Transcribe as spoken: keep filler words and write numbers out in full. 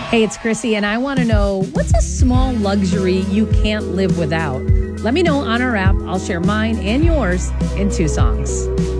Hey, it's Chrissy, and I want to know, what's a small luxury you can't live without? Let me know on our app. I'll share mine and yours in two songs.